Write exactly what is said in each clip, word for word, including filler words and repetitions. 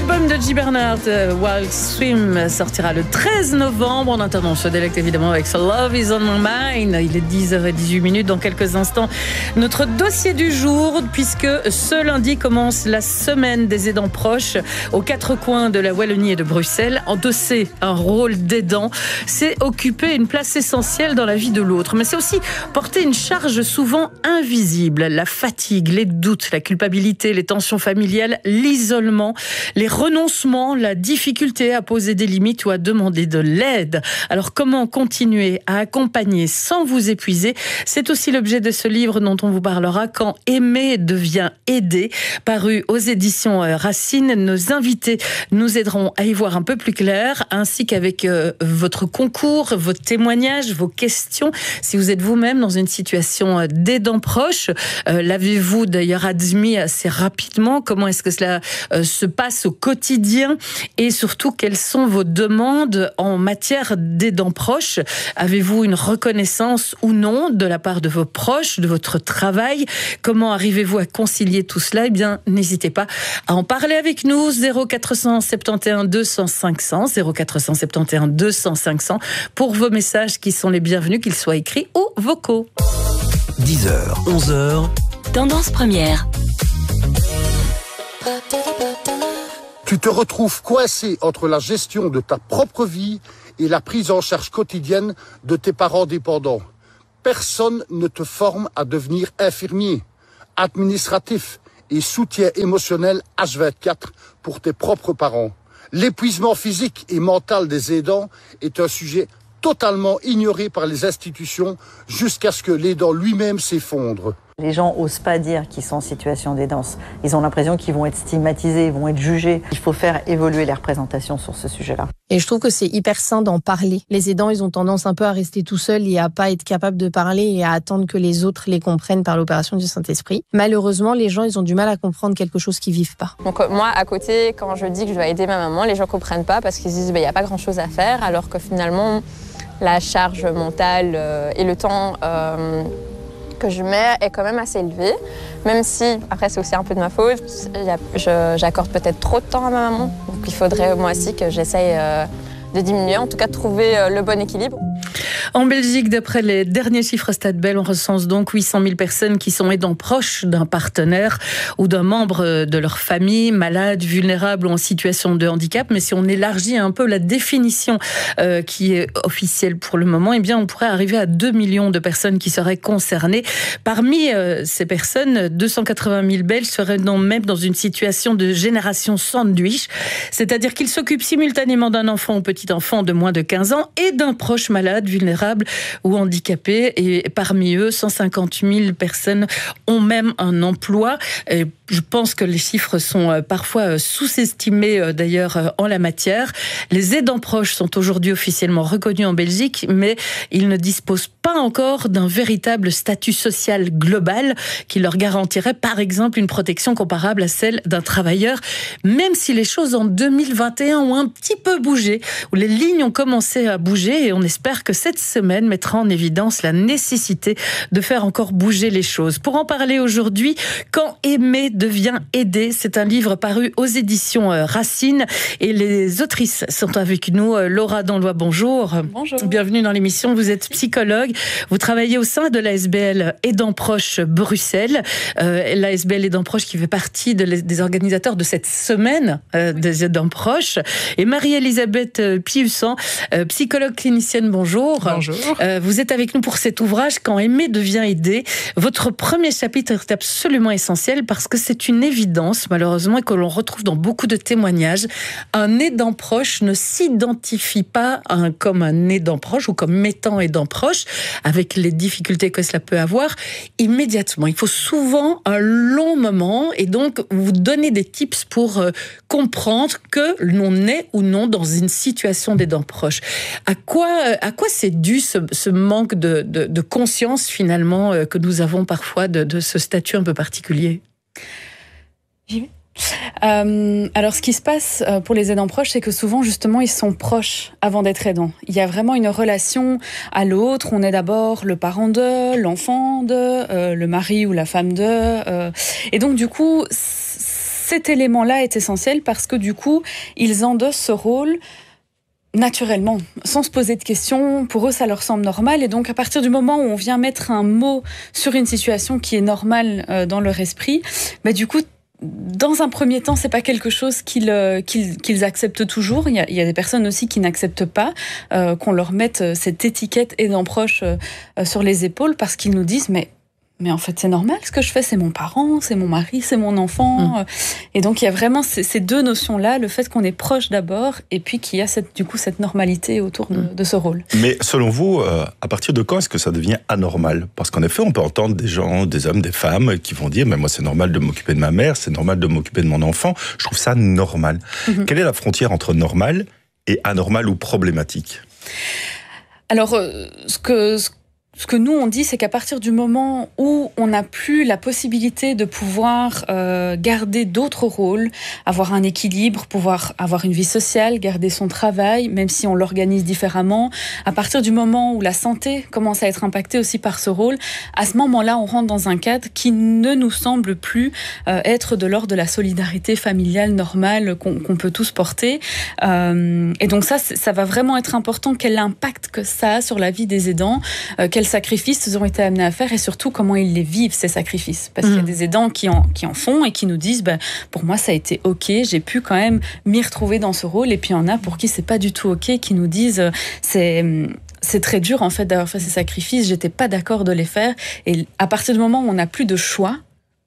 L'album de J. Bernard, uh, Wild Swim, sortira le treize novembre. En attendant, on se délecte évidemment avec So Love Is On My Mind. Il est dix heures dix-huit minutes. Dans quelques instants, notre dossier du jour, puisque ce lundi commence la semaine des aidants proches aux quatre coins de la Wallonie et de Bruxelles. Endosser un rôle d'aidant, c'est occuper une place essentielle dans la vie de l'autre. Mais c'est aussi porter une charge souvent invisible. La fatigue, les doutes, la culpabilité, les tensions familiales, l'isolement, les renoncements, la difficulté à poser des limites ou à demander de l'aide. Alors comment continuer à accompagner sans vous épuiser? C'est aussi l'objet de ce livre dont on vous parlera, Quand aimer devient aider, paru aux éditions Racine. Nos invités nous aideront à y voir un peu plus clair, ainsi qu'avec euh, votre concours, vos témoignages, vos questions. Si vous êtes vous-même dans une situation d'aidant proche, euh, l'avez-vous d'ailleurs admis assez rapidement? Comment est-ce que cela euh, se passe au quotidien, et surtout quelles sont vos demandes en matière d'aidants proches? Avez-vous une reconnaissance ou non de la part de vos proches, de votre travail? Comment arrivez-vous à concilier tout cela? Eh bien, n'hésitez pas à en parler avec nous. Zéro quatre cent soixante et onze deux cents cinq cents, zéro quatre cent soixante et onze deux cents cinq cents pour vos messages qui sont les bienvenus, qu'ils soient écrits ou vocaux. dix heures, onze heures. Tendance première. Tu te retrouves coincé entre la gestion de ta propre vie et la prise en charge quotidienne de tes parents dépendants. Personne ne te forme à devenir infirmier, administratif et soutien émotionnel H vingt-quatre pour tes propres parents. L'épuisement physique et mental des aidants est un sujet totalement ignoré par les institutions jusqu'à ce que l'aidant lui-même s'effondre. Les gens n'osent pas dire qu'ils sont en situation d'aidance. Ils ont l'impression qu'ils vont être stigmatisés, ils vont être jugés. Il faut faire évoluer les représentations sur ce sujet-là. Et je trouve que c'est hyper sain d'en parler. Les aidants, ils ont tendance un peu à rester tout seuls et à pas être capables de parler et à attendre que les autres les comprennent par l'opération du Saint-Esprit. Malheureusement, les gens, ils ont du mal à comprendre quelque chose qu'ils vivent pas. Donc moi, à côté, quand je dis que je dois aider ma maman, les gens comprennent pas parce qu'ils se disent bah, y a pas grand-chose à faire, alors que finalement, la charge mentale euh, et le temps euh, que je mets est quand même assez élevé, même si, après c'est aussi un peu de ma faute, je, j'accorde peut-être trop de temps à ma maman, donc il faudrait moi aussi que j'essaye euh, de diminuer, en tout cas de trouver euh, le bon équilibre. En Belgique, d'après les derniers chiffres Stadbel, on recense donc huit cent mille personnes qui sont aidants proches d'un partenaire ou d'un membre de leur famille, malade, vulnérable ou en situation de handicap. Mais si on élargit un peu la définition euh, qui est officielle pour le moment, eh bien, on pourrait arriver à deux millions de personnes qui seraient concernées. Parmi euh, ces personnes, deux cent quatre-vingt mille Belges seraient donc même dans une situation de génération sandwich, c'est-à-dire qu'ils s'occupent simultanément d'un enfant ou petit enfant de moins de quinze ans et d'un proche malade, vulnérable ou handicapés, et parmi eux, cent cinquante mille personnes ont même un emploi. Et je pense que les chiffres sont parfois sous-estimés d'ailleurs en la matière. Les aidants proches sont aujourd'hui officiellement reconnus en Belgique, mais ils ne disposent pas encore d'un véritable statut social global qui leur garantirait par exemple une protection comparable à celle d'un travailleur, même si les choses en deux mille vingt et un ont un petit peu bougé, où les lignes ont commencé à bouger, et on espère que cette semaine mettra en évidence la nécessité de faire encore bouger les choses. Pour en parler aujourd'hui, Quand aimer devient aider, c'est un livre paru aux éditions Racine, et les autrices sont avec nous. Laura Danlois, bonjour. Bonjour. Bienvenue dans l'émission. Vous êtes psychologue, vous travaillez au sein de l'A S B L Aidants Proches Bruxelles. Euh, l'A S B L Aidants Proches qui fait partie de les, des organisateurs de cette semaine euh, des aidants proches. Et Marie-Elisabeth Piussan, euh, psychologue clinicienne, bonjour. Bonjour. Euh, vous êtes avec nous pour cet ouvrage, Quand aimer devient aider. Votre premier chapitre est absolument essentiel parce que c'est une évidence, malheureusement, et que l'on retrouve dans beaucoup de témoignages. Un aidant proche ne s'identifie pas un, comme un aidant proche ou comme étant aidant proche, avec les difficultés que cela peut avoir, immédiatement. Il faut souvent un long moment, et donc vous donnez des tips pour euh, comprendre que l'on est ou non dans une situation d'aidant proche. À quoi, à quoi c'est dû ce, ce manque de, de, de conscience finalement euh, que nous avons parfois de, de ce statut un peu particulier? J'y vais. Euh, alors, ce qui se passe pour les aidants proches, c'est que souvent, justement, ils sont proches avant d'être aidants. Il y a vraiment une relation à l'autre. On est d'abord le parent de, l'enfant de, euh, le mari ou la femme de. Euh, et donc, du coup, cet élément-là est essentiel parce que du coup, ils endossent ce rôle naturellement, sans se poser de questions. Pour eux, ça leur semble normal. Et donc, à partir du moment où on vient mettre un mot sur une situation qui est normale euh, dans leur esprit, bah, du coup, dans un premier temps, c'est pas quelque chose qu'ils, euh, qu'ils, qu'ils acceptent toujours. Il y a, il y a des personnes aussi qui n'acceptent pas euh, qu'on leur mette cette étiquette aidant proche euh, sur les épaules parce qu'ils nous disent mais Mais en fait, c'est normal, ce que je fais, c'est mon parent, c'est mon mari, c'est mon enfant. Mmh. Et donc, il y a vraiment ces, ces deux notions-là, le fait qu'on est proche d'abord, et puis qu'il y a cette, du coup cette normalité autour de, de ce rôle. Mais selon vous, euh, à partir de quand est-ce que ça devient anormal ? Parce qu'en effet, on peut entendre des gens, des hommes, des femmes, qui vont dire « mais moi, c'est normal de m'occuper de ma mère, c'est normal de m'occuper de mon enfant, je trouve ça normal. Mmh. » Quelle est la frontière entre normal et anormal ou problématique ? Alors, euh, ce que... Ce Ce que nous, on dit, c'est qu'à partir du moment où on n'a plus la possibilité de pouvoir euh, garder d'autres rôles, avoir un équilibre, pouvoir avoir une vie sociale, garder son travail, même si on l'organise différemment, à partir du moment où la santé commence à être impactée aussi par ce rôle, à ce moment-là, on rentre dans un cadre qui ne nous semble plus euh, être de l'ordre de la solidarité familiale normale qu'on, qu'on peut tous porter. Euh, et donc ça, ça va vraiment être important, quel impact que ça a sur la vie des aidants, euh, quel sacrifices ils ont été amenés à faire et surtout comment ils les vivent, ces sacrifices. Parce mmh. qu'il y a des aidants qui en, qui en font et qui nous disent bah, pour moi ça a été ok, j'ai pu quand même m'y retrouver dans ce rôle, et puis il y en a pour qui c'est pas du tout ok, qui nous disent c'est... c'est très dur en fait d'avoir fait ces sacrifices, j'étais pas d'accord de les faire, et à partir du moment où on n'a plus de choix,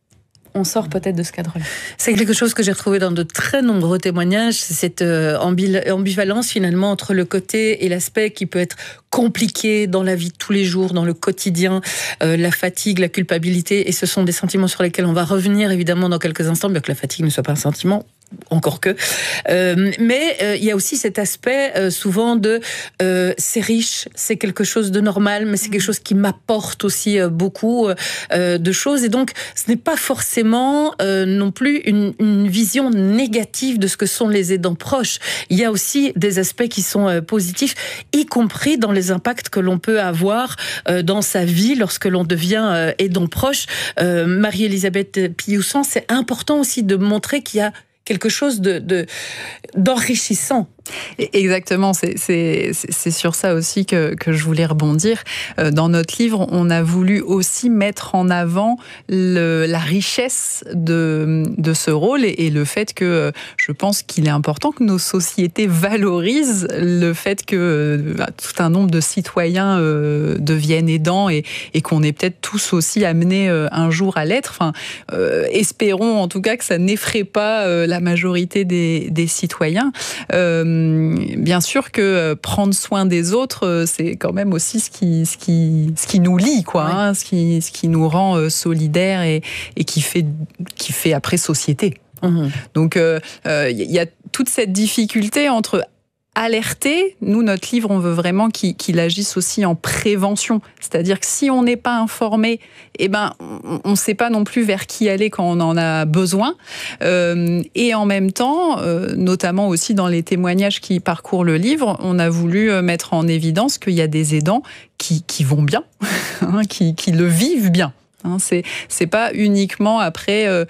on sort peut-être de ce cadre-là. C'est quelque chose que j'ai retrouvé dans de très nombreux témoignages, c'est cette ambivalence finalement entre le côté et l'aspect qui peut être compliqué dans la vie de tous les jours, dans le quotidien, euh, la fatigue, la culpabilité, et ce sont des sentiments sur lesquels on va revenir évidemment dans quelques instants, bien que la fatigue ne soit pas un sentiment, encore que. Euh, mais euh, il y a aussi cet aspect euh, souvent de euh, c'est riche, c'est quelque chose de normal, mais c'est quelque chose qui m'apporte aussi euh, beaucoup euh, de choses, et donc ce n'est pas forcément euh, non plus une, une vision négative de ce que sont les aidants proches. Il y a aussi des aspects qui sont euh, positifs, y compris dans les impacts que l'on peut avoir euh, dans sa vie lorsque l'on devient euh, aidant proche. Euh, Marie-Elisabeth Pioussan, c'est important aussi de montrer qu'il y a quelque chose de, de, d'enrichissant. Exactement, c'est, c'est, c'est sur ça aussi que, que je voulais rebondir. Dans notre livre, on a voulu aussi mettre en avant le, la richesse de, de ce rôle et, et le fait que je pense qu'il est important que nos sociétés valorisent le fait que bah, tout un nombre de citoyens euh, deviennent aidants et, et qu'on est peut-être tous aussi amenés euh, un jour à l'être. Enfin, euh, espérons en tout cas que ça n'effraie pas euh, la majorité des, des citoyens. Euh, Bien sûr que prendre soin des autres, c'est quand même aussi ce qui, ce qui, ce qui nous lie, quoi, ouais. hein, ce qui, ce qui nous rend solidaires et, et qui fait, qui fait après société. Mmh. Donc, il euh, euh, y a toute cette difficulté entre alerter. Nous, notre livre, on veut vraiment qu'il, qu'il agisse aussi en prévention. C'est-à-dire que si on n'est pas informé, eh ben, on ne sait pas non plus vers qui aller quand on en a besoin. Euh, et en même temps, euh, notamment aussi dans les témoignages qui parcourent le livre, on a voulu mettre en évidence qu'il y a des aidants qui, qui vont bien, hein, qui, qui le vivent bien. Hein, c'est c'est pas uniquement après euh,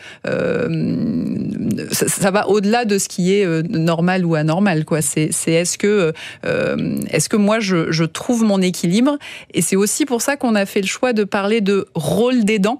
euh, ça, ça va au-delà de ce qui est euh, normal ou anormal, quoi. C'est c'est est-ce que euh, est-ce que moi je je trouve mon équilibre, et c'est aussi pour ça qu'on a fait le choix de parler de rôle d'aidant.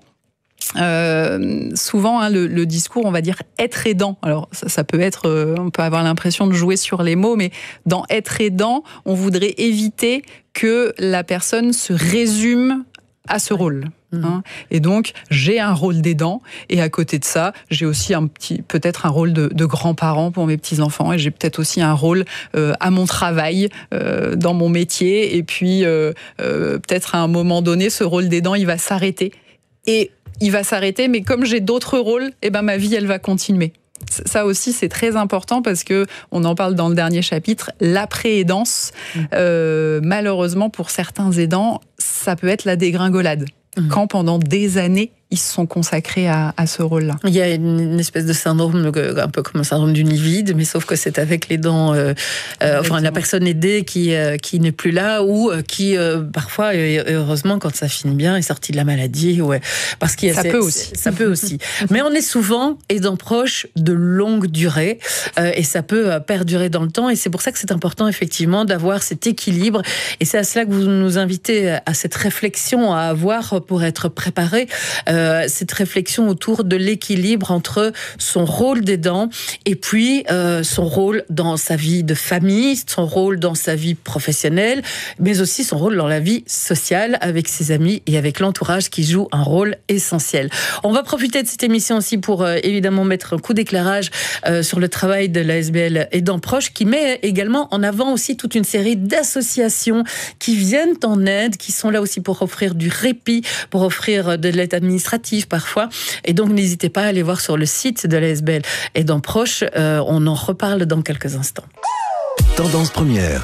Euh, souvent, hein, le, le discours, on va dire être aidant. Alors, ça, ça peut être, euh, on peut avoir l'impression de jouer sur les mots, mais dans être aidant, on voudrait éviter que la personne se résume à ce rôle. Hein. Et donc, j'ai un rôle d'aidant, et à côté de ça, j'ai aussi un petit, peut-être un rôle de, de grand-parent pour mes petits-enfants, et j'ai peut-être aussi un rôle euh, à mon travail, euh, dans mon métier, et puis euh, euh, peut-être à un moment donné, ce rôle d'aidant, il va s'arrêter. Et il va s'arrêter, mais comme j'ai d'autres rôles, eh ben, ma vie, elle va continuer. Ça aussi, c'est très important parce que on en parle dans le dernier chapitre, l'après-aidance. Mmh. Euh, malheureusement, pour certains aidants, ça peut être la dégringolade. Mmh. Quand pendant des années, ils se sont consacrés à, à ce rôle-là. Il y a une, une espèce de syndrome, un peu comme un syndrome du nid vide, mais sauf que c'est avec les dents, euh, euh, enfin la personne aidée qui euh, qui n'est plus là, ou euh, qui euh, parfois, heureusement, quand ça finit bien, est sorti de la maladie, ouais, parce qu'il y a ça ces, peut aussi, ça peut aussi. Mais on est souvent aidant proche de longue durée, euh, et ça peut perdurer dans le temps, et c'est pour ça que c'est important effectivement d'avoir cet équilibre, et c'est à cela que vous nous invitez à cette réflexion à avoir pour être préparé. Euh, cette réflexion autour de l'équilibre entre son rôle d'aidant et puis euh, son rôle dans sa vie de famille, son rôle dans sa vie professionnelle, mais aussi son rôle dans la vie sociale avec ses amis et avec l'entourage qui joue un rôle essentiel. On va profiter de cette émission aussi pour euh, évidemment mettre un coup d'éclairage euh, sur le travail de l'A S B L Aidants Proches, qui met également en avant aussi toute une série d'associations qui viennent en aide, qui sont là aussi pour offrir du répit, pour offrir de l'aide administrative parfois, et donc n'hésitez pas à aller voir sur le site de l'A S B L Aidants Proches, euh, on en reparle dans quelques instants. Tendance première.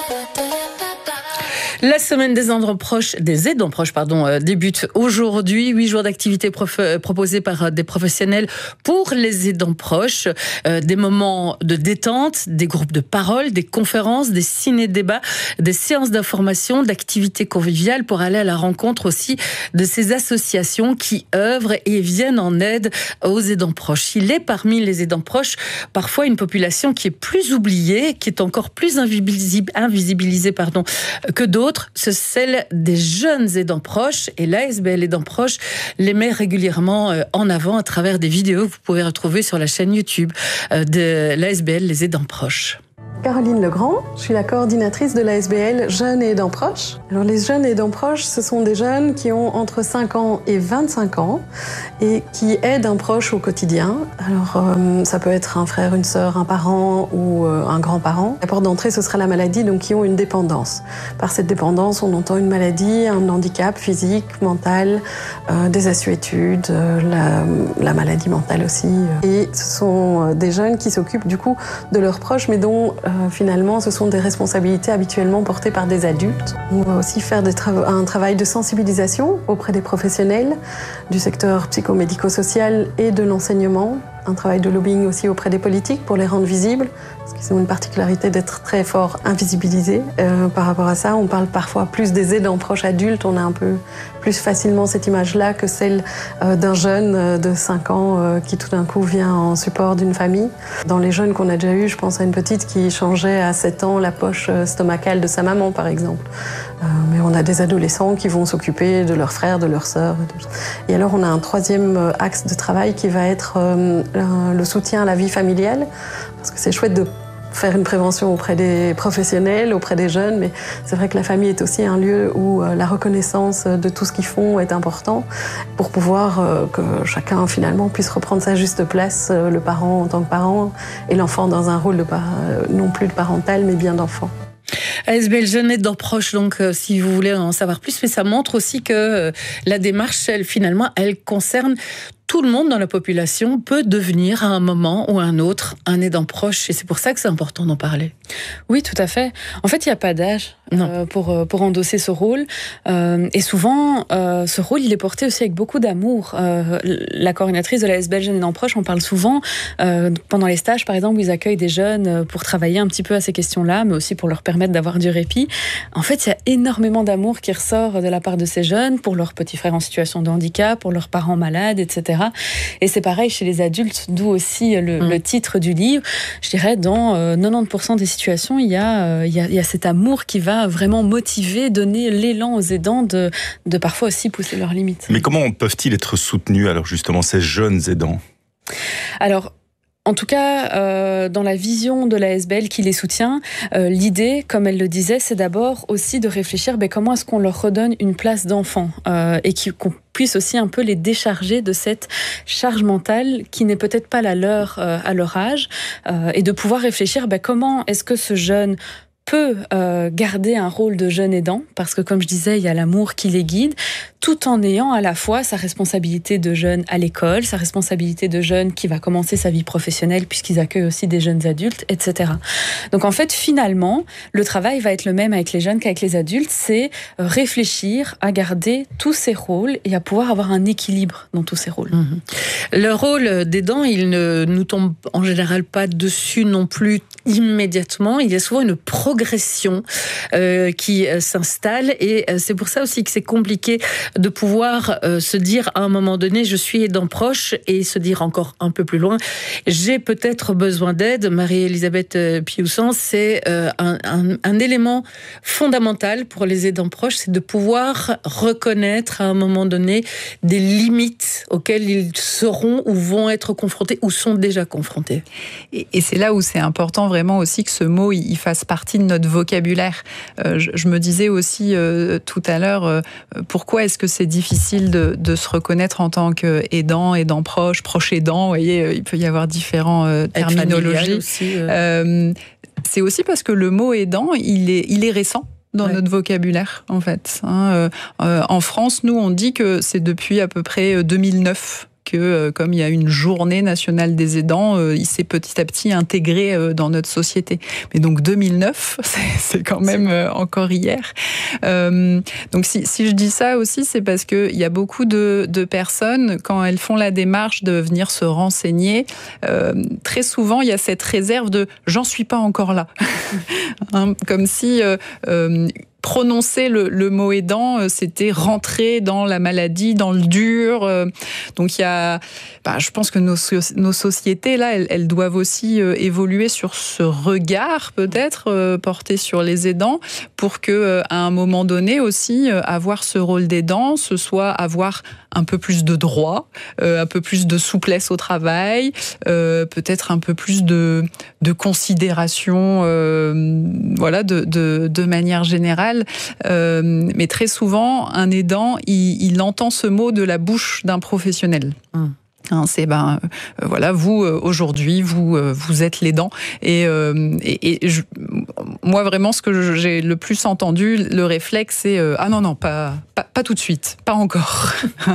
La semaine des aidants proches, des aidants proches, pardon, euh, débute aujourd'hui. Huit jours d'activités prof- proposés par euh, des professionnels pour les aidants proches. Euh, des moments de détente, des groupes de parole, des conférences, des ciné-débats, des séances d'information, d'activités conviviales pour aller à la rencontre aussi de ces associations qui œuvrent et viennent en aide aux aidants proches. Il est parmi les aidants proches parfois une population qui est plus oubliée, qui est encore plus invisibilisée, invisibilisée pardon, que d'autres. C'est celle des jeunes aidants proches, et l'A S B L Aidants Proches les met régulièrement en avant à travers des vidéos que vous pouvez retrouver sur la chaîne YouTube de l'A S B L Les Aidants Proches. Caroline Legrand, je suis la coordinatrice de l'A S B L Jeunes et Aidants Proches. Alors les jeunes aidants proches, ce sont des jeunes qui ont entre cinq ans et vingt-cinq ans et qui aident un proche au quotidien. Alors euh, ça peut être un frère, une sœur, un parent ou euh, un grand-parent. La porte d'entrée, ce sera la maladie, donc qui ont une dépendance. Par cette dépendance, on entend une maladie, un handicap physique, mental, euh, des assuétudes, euh, la, la maladie mentale aussi. Et ce sont des jeunes qui s'occupent du coup de leurs proches, mais dont Euh, finalement, ce sont des responsabilités habituellement portées par des adultes. On va aussi faire des tra- un travail de sensibilisation auprès des professionnels du secteur psychomédico-social et de l'enseignement. Un travail de lobbying aussi auprès des politiques pour les rendre visibles, parce qu'ils ont une particularité d'être très fort invisibilisés. Euh, par rapport à ça, on parle parfois plus des aidants proches adultes. On a un peu plus facilement cette image-là que celle euh, d'un jeune euh, de cinq ans euh, qui tout d'un coup vient en support d'une famille. Dans les jeunes qu'on a déjà eus, je pense à une petite qui changeait à sept ans la poche stomacale de sa maman, par exemple. Euh, mais on a des adolescents qui vont s'occuper de leurs frères, de leurs sœurs. Et alors, on a un troisième axe de travail qui va être euh, le soutien à la vie familiale, parce que c'est chouette de faire une prévention auprès des professionnels, auprès des jeunes, mais c'est vrai que la famille est aussi un lieu où la reconnaissance de tout ce qu'ils font est important pour pouvoir que chacun finalement puisse reprendre sa juste place, le parent en tant que parent et l'enfant dans un rôle de par... non plus de parental mais bien d'enfant. A S B L Jeunes Aidants Proches, donc euh, si vous voulez en savoir plus, mais ça montre aussi que euh, la démarche, elle, finalement, elle concerne tout le monde dans la population, peut devenir à un moment ou à un autre un aidant proche, et c'est pour ça que c'est important d'en parler. Oui, tout à fait. En fait, il n'y a pas d'âge euh, pour, pour endosser ce rôle, euh, et souvent, euh, ce rôle, il est porté aussi avec beaucoup d'amour. Euh, la coordinatrice de la A S B L Jeunes Aidants Proches en parle souvent, euh, pendant les stages, par exemple, où ils accueillent des jeunes pour travailler un petit peu à ces questions-là, mais aussi pour leur permettre d'avoir du répit. En fait, il y a énormément d'amour qui ressort de la part de ces jeunes pour leurs petits frères en situation de handicap, pour leurs parents malades, et cetera. Et c'est pareil chez les adultes, d'où aussi le, mmh. le titre du livre. Je dirais, dans euh, quatre-vingt-dix pour cent des situations, il y, a, euh, il, y a, il y a cet amour qui va vraiment motiver, donner l'élan aux aidants de, de parfois aussi pousser leurs limites. Mais comment peuvent-ils être soutenus, alors justement, ces jeunes aidants ? Alors, en tout cas, euh, dans la vision de l'A S B L qui les soutient, euh, l'idée, comme elle le disait, c'est d'abord aussi de réfléchir ben, comment est-ce qu'on leur redonne une place d'enfant euh, et qui, qu'on puisse aussi un peu les décharger de cette charge mentale qui n'est peut-être pas la leur euh, à leur âge euh, et de pouvoir réfléchir ben, comment est-ce que ce jeune peut euh, garder un rôle de jeune aidant, parce que comme je disais, il y a l'amour qui les guide, tout en ayant à la fois sa responsabilité de jeune à l'école, sa responsabilité de jeune qui va commencer sa vie professionnelle puisqu'ils accueillent aussi des jeunes adultes, et cetera. Donc en fait, finalement, le travail va être le même avec les jeunes qu'avec les adultes, c'est réfléchir à garder tous ces rôles et à pouvoir avoir un équilibre dans tous ces rôles. Mmh. Le rôle d'aidant, il ne nous tombe en général pas dessus non plus immédiatement. Il y a souvent une progression euh, qui euh, s'installe et euh, c'est pour ça aussi que c'est compliqué de pouvoir euh, se dire à un moment donné je suis aidant proche et se dire encore un peu plus loin j'ai peut-être besoin d'aide. Marie-Elisabeth Piussan, c'est euh, un, un, un élément fondamental pour les aidants proches, c'est de pouvoir reconnaître à un moment donné des limites auxquelles ils seront ou vont être confrontés ou sont déjà confrontés. Et, et c'est là où c'est important vraiment aussi que ce mot il, il fasse partie de notre vocabulaire. Euh, je, je me disais aussi euh, tout à l'heure euh, pourquoi est-ce que c'est difficile de, de se reconnaître en tant qu'aidant, aidant proche, proche aidant, vous voyez, il peut y avoir différents euh, terminologies. Aussi, euh... Euh, c'est aussi parce que le mot aidant, il est, il est récent dans ouais. notre vocabulaire, en fait. Hein, euh, en France, nous, on dit que c'est depuis à peu près deux mille neuf que, euh, comme il y a une journée nationale des aidants, euh, il s'est petit à petit intégré euh, dans notre société. Mais donc deux mille neuf, c'est, c'est quand même euh, encore hier. Euh, donc si, si je dis ça aussi, c'est parce qu'il y a beaucoup de, de personnes, quand elles font la démarche de venir se renseigner, euh, très souvent, il y a cette réserve de « j'en suis pas encore là ». Hein, comme si... Euh, euh, prononcer le, le mot aidant, c'était rentrer dans la maladie, dans le dur. Donc il y a, bah, je pense que nos, nos sociétés là, elles, elles doivent aussi évoluer sur ce regard peut-être porté sur les aidants, pour que à un moment donné aussi avoir ce rôle d'aidant, ce soit avoir un peu plus de droits, un peu plus de souplesse au travail, peut-être un peu plus de, de considération, voilà, de, de, de manière générale. Euh, mais très souvent, un aidant, il, il entend ce mot de la bouche d'un professionnel. Hum. Hein, c'est ben euh, voilà, vous euh, aujourd'hui vous euh, vous êtes l'aidant et euh, et, et je, moi vraiment ce que j'ai le plus entendu, le réflexe c'est euh, ah non non pas, pas pas tout de suite, pas encore.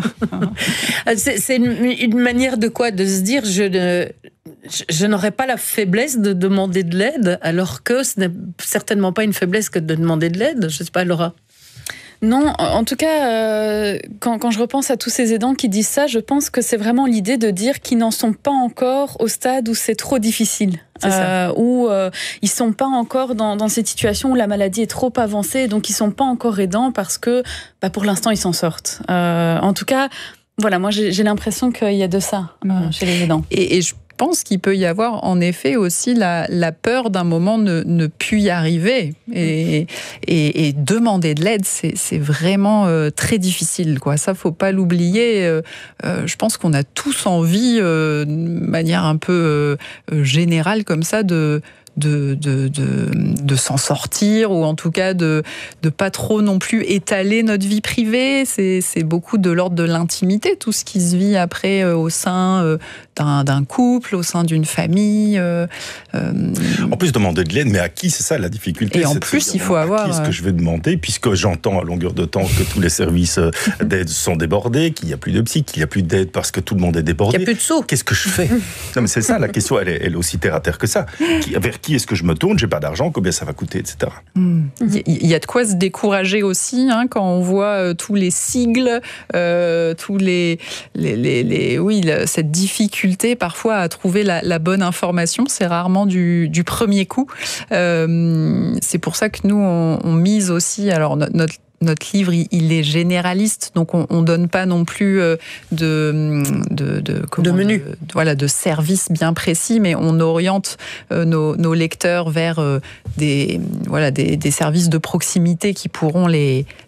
c'est, c'est une, une manière de quoi de se dire je ne Je, je n'aurais pas la faiblesse de demander de l'aide, alors que ce n'est certainement pas une faiblesse que de demander de l'aide. Je ne sais pas, Laura. Non, en tout cas, euh, quand, quand je repense à tous ces aidants qui disent ça, je pense que c'est vraiment l'idée de dire qu'ils n'en sont pas encore au stade où c'est trop difficile. C'est ça. Euh, où euh, ils sont pas encore dans, dans cette situation où la maladie est trop avancée, donc ils sont pas encore aidants parce que bah, pour l'instant ils s'en sortent. Euh, en tout cas, voilà, moi j'ai, j'ai l'impression qu'il y a de ça euh, chez les aidants. Et, et je Je pense qu'il peut y avoir en effet aussi la, la peur d'un moment ne, ne plus y arriver et, et, et demander de l'aide, c'est, c'est vraiment euh, très difficile, quoi. Ça, faut pas l'oublier. Euh, euh, je pense qu'on a tous envie, euh, de manière un peu euh, générale comme ça, de De, de, de, de s'en sortir, ou en tout cas de de pas trop non plus étaler notre vie privée. C'est, c'est beaucoup de l'ordre de l'intimité, tout ce qui se vit après euh, au sein euh, d'un, d'un couple, au sein d'une famille. Euh, euh... En plus, demander de l'aide, mais à qui? C'est ça la difficulté. Et en plus, il faut avoir... À qui est-ce que je vais demander, puisque j'entends à longueur de temps que tous les services d'aide sont débordés, qu'il n'y a plus de psy, qu'il n'y a plus d'aide parce que tout le monde est débordé. Il n'y a plus de sous. Qu'est-ce que je fais? Non, mais c'est ça, la question, elle est, elle est aussi terre à terre que ça. Qui, vers qui est-ce que je me tourne? J'ai pas d'argent, combien ça va coûter, et cetera. Mmh. Il y a de quoi se décourager aussi, hein, quand on voit euh, tous les sigles, euh, tous les, les, les, les oui, la, cette difficulté parfois à trouver la, la bonne information. C'est rarement du, du premier coup. Euh, c'est pour ça que nous on, on mise aussi. Alors notre, notre Notre livre, il est généraliste, donc on ne donne pas non plus de, de, de, comment, de menu. De, voilà, de services bien précis, mais on oriente nos, nos lecteurs vers des, voilà, des, des services de proximité qui pourront les,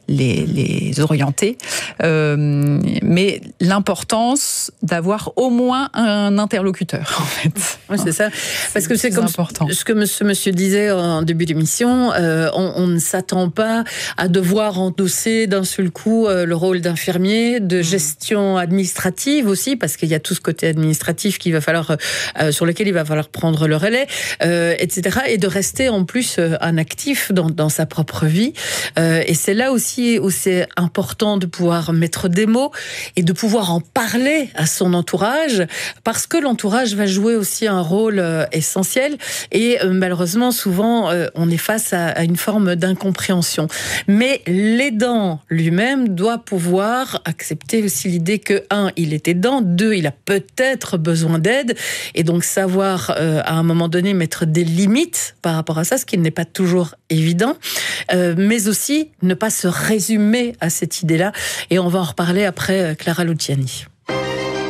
les, les orienter. Euh, mais l'importance d'avoir au moins un interlocuteur, en fait. Oui, c'est ça. Parce que c'est comme important. Ce que ce monsieur disait en début d'émission, euh, on, on ne s'attend pas à devoir endosser d'un seul coup euh, le rôle d'infirmier, de gestion administrative aussi, parce qu'il y a tout ce côté administratif qu'il va falloir, euh, sur lequel il va falloir prendre le relais, euh, et cetera. Et de rester en plus euh, un actif dans, dans sa propre vie. Euh, et c'est là aussi où c'est important de pouvoir mettre des mots et de pouvoir en parler à son entourage, parce que l'entourage va jouer aussi un rôle euh, essentiel. Et euh, malheureusement, souvent, euh, on est face à, à une forme d'incompréhension. Mais l'aidant lui-même doit pouvoir accepter aussi l'idée que, un, il est aidant, deux, il a peut-être besoin d'aide, et donc savoir euh, à un moment donné mettre des limites par rapport à ça, ce qui n'est pas toujours évident, euh, mais aussi ne pas se résumer à cette idée-là. Et on va en reparler après Clara Luciani.